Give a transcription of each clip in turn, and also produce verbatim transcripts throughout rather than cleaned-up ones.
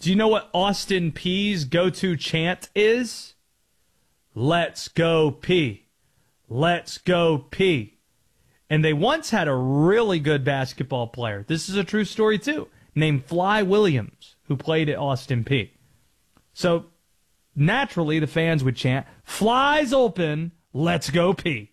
Do you know what Austin Peay's go-to chant is? Let's go P. Let's go P. And they once had a really good basketball player. This is a true story, too, named Fly Williams, who played at Austin Peay. So, naturally, the fans would chant, Flies open, let's go P.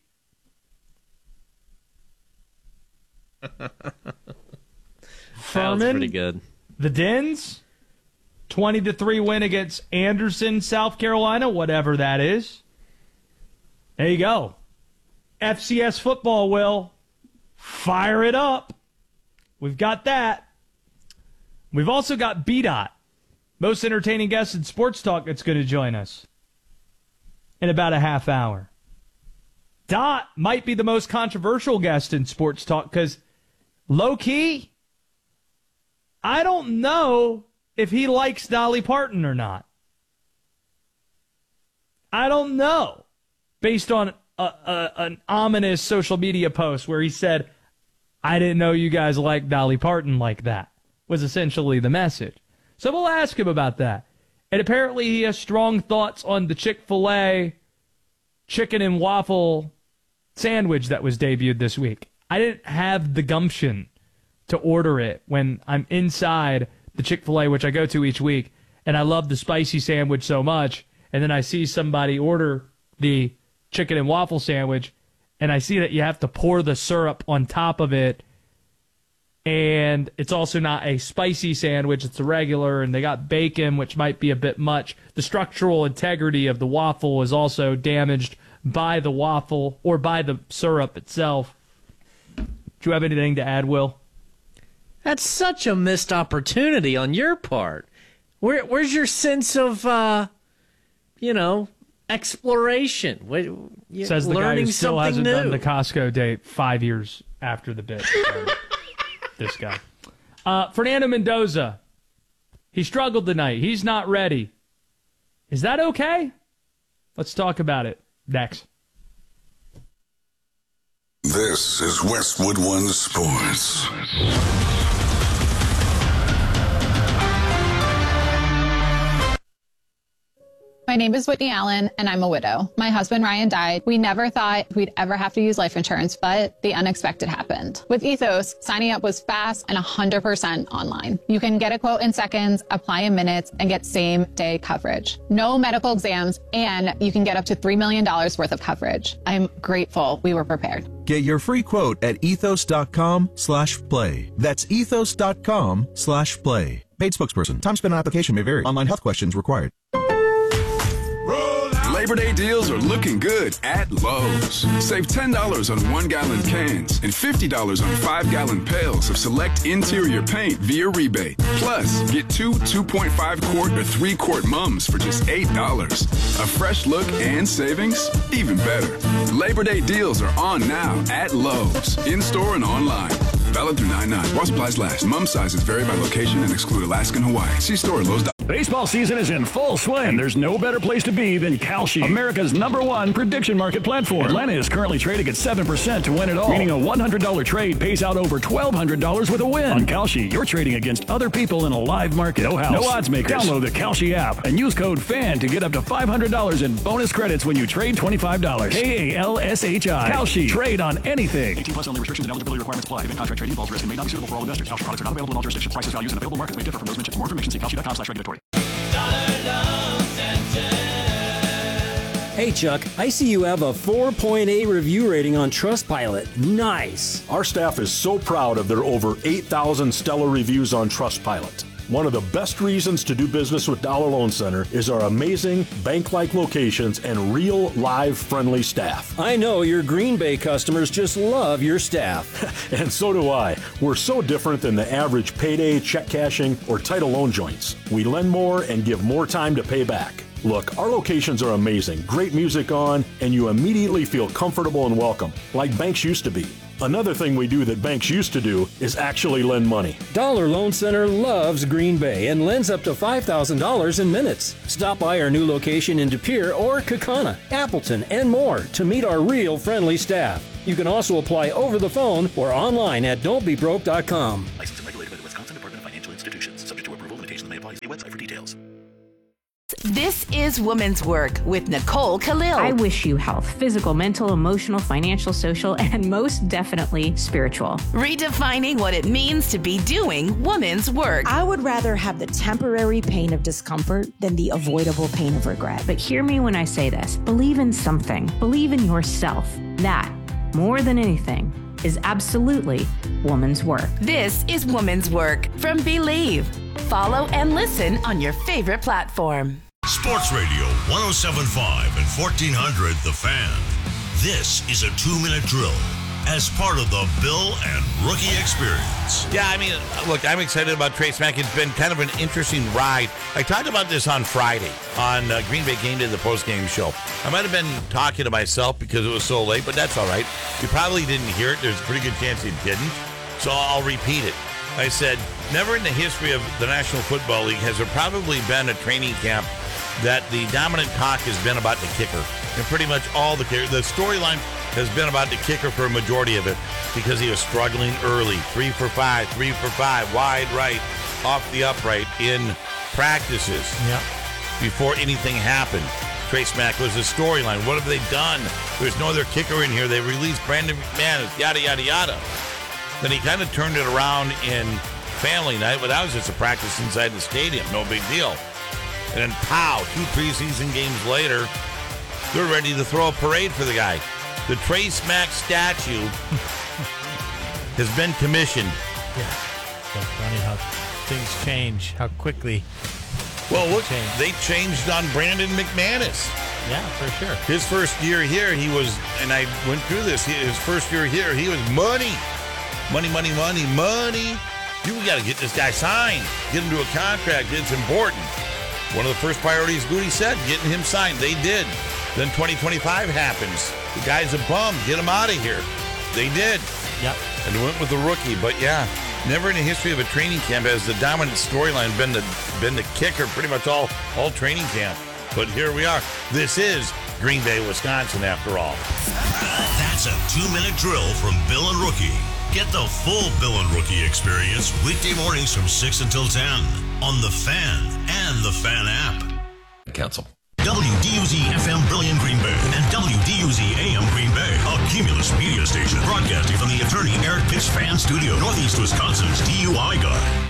Furman, that's pretty good. The Dins, twenty to three win against Anderson, South Carolina, whatever that is. There you go. F C S football, Will. Fire it up. We've got that. We've also got B DOT, most entertaining guest in sports talk, that's going to join us in about a half hour. Dot might be the most controversial guest in sports talk because, low-key, I don't know if he likes Dolly Parton or not. I don't know. Based on a, a, an ominous social media post where he said, I didn't know you guys liked Dolly Parton like that, was essentially the message. So we'll ask him about that. And apparently he has strong thoughts on the Chick-fil-A chicken and waffle sandwich that was debuted this week. I didn't have the gumption to order it when I'm inside the Chick-fil-A, which I go to each week, and I love the spicy sandwich so much, and then I see somebody order the chicken and waffle sandwich, and I see that you have to pour the syrup on top of it, and it's also not a spicy sandwich, it's a regular, and they got bacon, which might be a bit much. The structural integrity of the waffle is also damaged by the waffle, or by the syrup itself. Do you have anything to add, Will? That's such a missed opportunity on your part. Where, where's your sense of, uh, you know, exploration? What, you, Says the guy who still hasn't new. done the Costco date five years after the bid. So, this guy. Uh, Fernando Mendoza. He struggled tonight. He's not ready. Is that okay? Let's talk about it next. This is Westwood One Sports. My name is Whitney Allen, and I'm a widow. My husband, Ryan, died. We never thought we'd ever have to use life insurance, but the unexpected happened. With Ethos, signing up was fast and one hundred percent online. You can get a quote in seconds, apply in minutes, and get same-day coverage. No medical exams, and you can get up to three million dollars worth of coverage. I'm grateful we were prepared. Get your free quote at ethos.com slash play. That's ethos.com slash play. Paid spokesperson. Time spent on application may vary. Online health questions required. Labor Day deals are looking good at Lowe's. Save ten dollars on one-gallon cans and fifty dollars on five-gallon pails of select interior paint via rebate. Plus, get two two point five quart or three quart mums for just eight dollars. A fresh look and savings? Even better. Labor Day deals are on now at Lowe's, in-store and online. Valid through nine nine. While supplies last. Mum sizes vary by location and exclude Alaska and Hawaii. See store at Lowe's. Baseball season is in full swing. There's no better place to be than Kalshi, America's number one prediction market platform. Atlanta is currently trading at seven percent to win it all, meaning a one hundred dollars trade pays out over twelve hundred dollars with a win. On Kalshi, you're trading against other people in a live market. No house, no odds makers. Download the Kalshi app and use code FAN to get up to five hundred dollars in bonus credits when you trade twenty-five dollars. K A L S H I. Kalshi. Trade on anything. eighteen plus only. Restrictions and eligibility requirements apply. Even contract trading involves risk and may not be suitable for all investors. Kalshi products are not available in all jurisdictions. Prices, values, and available markets may differ from those mentioned. For more information, see kalshi.com slash regulatory. Hey Chuck, I see you have a four point eight review rating on Trustpilot. Nice. Our staff is so proud of their over eight thousand stellar reviews on Trustpilot. One of the best reasons to do business with Dollar Loan Center is our amazing bank-like locations and real, live, friendly staff. I know your Green Bay customers just love your staff. And so do I. We're so different than the average payday, check cashing, or title loan joints. We lend more and give more time to pay back. Look, our locations are amazing, great music on, and you immediately feel comfortable and welcome, like banks used to be. Another thing we do that banks used to do is actually lend money. Dollar Loan Center loves Green Bay and lends up to five thousand dollars in minutes. Stop by our new location in De Pere or Kaukauna, Appleton, and more to meet our real friendly staff. You can also apply over the phone or online at don't be broke dot com. Licensed and regulated by the Wisconsin Department of Financial Institutions. Subject to approval, limitations may apply. See website for details. This is Woman's Work with Nicole Khalil. I wish you health, physical, mental, emotional, financial, social, and most definitely spiritual. Redefining what it means to be doing woman's work. I would rather have the temporary pain of discomfort than the avoidable pain of regret. But hear me when I say this. Believe in something. Believe in yourself. That, more than anything, is absolutely woman's work. This is Woman's Work from Believe. Follow and listen on your favorite platform. Sports Radio one oh seven point five and fourteen hundred The Fan. This is a two-minute drill as part of the Bill and Rookie Experience. Yeah, I mean, look, I'm excited about Trace Mack. It's been kind of an interesting ride. I talked about this on Friday on uh, Green Bay Game Day, the post-game show. I might have been talking to myself because it was so late, but that's all right. You probably didn't hear it. There's a pretty good chance you didn't, so I'll repeat it. I said, never in the history of the National Football League has there probably been a training camp that the dominant talk has been about the kicker. And pretty much all the kicker, the storyline has been about the kicker for a majority of it because he was struggling early. Three for five, three for five, wide right, off the upright in practices. Yeah. Before anything happened. Trace Mack was the storyline. What have they done? There's no other kicker in here. They released Brandon McManus, yada, yada, yada. Then he kind of turned it around in family night, but that was just a practice inside the stadium. No big deal. And then, pow, two preseason games later, they're ready to throw a parade for the guy. The Trace Mack statue has been commissioned. Yeah. So funny how things change, how quickly. Well, look, change. They changed on Brandon McManus. Yeah, for sure. His first year here, he was, and I went through this, his first year here, he was money. Money, money, money, money. You got to get this guy signed. Get him to a contract. It's important. One of the first priorities, Goody said, getting him signed. They did. Then twenty twenty-five happens. The guy's a bum. Get him out of here. They did. Yep. And went with the rookie. But, yeah, never in the history of a training camp has the dominant storyline been the been the kicker pretty much all, all training camp. But here we are. This is Green Bay, Wisconsin, after all. That's a two-minute drill from Bill and Rookie. Get the full Bill and Rookie experience weekday mornings from six until ten on The Fan and The Fan app. Council. W D U Z F M Brilliant Green Bay and W D U Z A M Green Bay, a Cumulus media station broadcasting from the attorney Eric Pitts Fan Studio, Northeast Wisconsin's D U I guy.